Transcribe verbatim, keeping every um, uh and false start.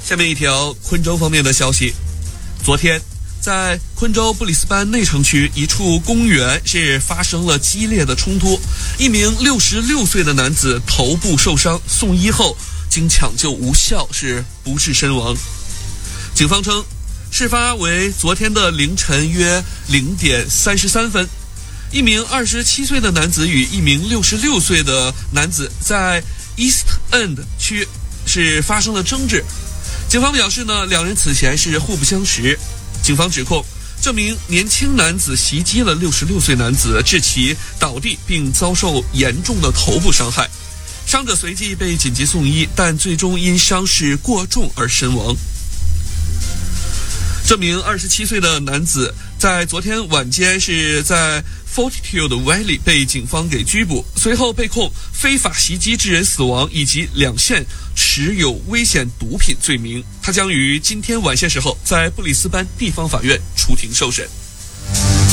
下面一条昆州方面的消息，昨天在昆州布里斯班内城区一处公园是发生了激烈的冲突，一名六十六岁的男子头部受伤，送医后经抢救无效是不治身亡。警方称，事发为昨天的凌晨约零点三十三分，一名二十七岁的男子与一名六十六岁的男子在 East End 区是发生了争执。警方表示呢，两人此前是互不相识。警方指控这名年轻男子袭击了六十六岁男子，致其倒地并遭受严重的头部伤害，伤者随即被紧急送医，但最终因伤势过重而身亡。这名二十七岁的男子在昨天晚间是在 Fortitude Valley 被警方给拘捕，随后被控非法袭击致人死亡以及两项持有危险毒品罪名。他将于今天晚些时候在布里斯班地方法院出庭受审。